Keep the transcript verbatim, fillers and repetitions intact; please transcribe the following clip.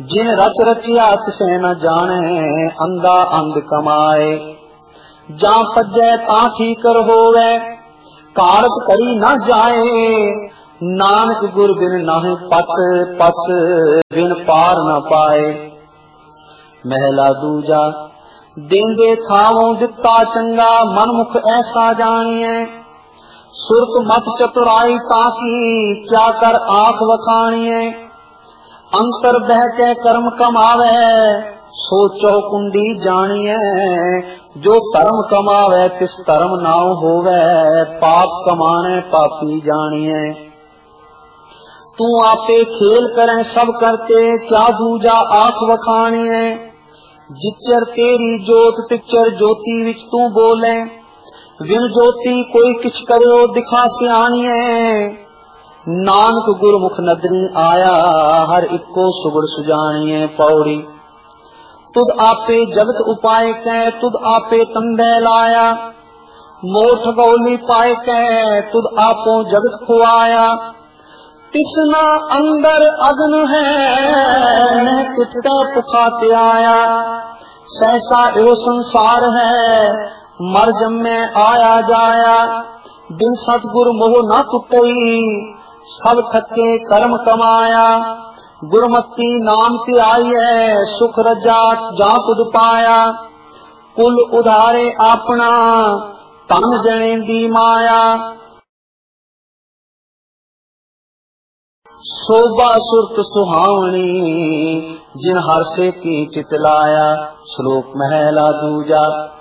जिन रच रचिया तिसे न जाने अंधा अंध कमाए। जा पज्जै ता ठीकर होवे कारज करी न जाए। नानक गुर बिन नाहि पत पत बिन पार न पाए। महला दूजा देंगे थावों दिता चंगा मनमुख ऐसा जानिए। सुरत मत चतुराई ताकी क्या कर आंख वखानिए। अंतर बह के कर्म कमावे सोचो कुंडी जानिए। जो कर्म कमावे तिस धर्म नाउ होवे पाप कमाने पापी जानिए। तू आपे खेल करें सब करते क्या दूजा आंख वखानिए। जिचर तेरी जोत तिचर ज्योति विच तू बोले। विन ज्योति कोई किछ करो दिखा सियानिए। नानक गुरमुख नदरी आया हर इको सुगड़ सुजानिए। पौड़ी तुद आपे जगत उपाय कै तुद आपे तंदे लाया। मोठ गौली पाए कै तुद आपो जगत खुआया। तिसना अंदर अग्न है नह कितने पुखाते आया। सहसा एवं संसार है मर जम्मे आया जाया। बिन सतगुर मोह न टुटई सब थके कर्म कमाया। गुरमति नाम की आई है सुख रजा जा तुद पाया। कुल उधारे अपना तन जने दी माया। शोभा सुरत सुहावनी जिन हर से की चितलाया। श्लोक महला दूजा।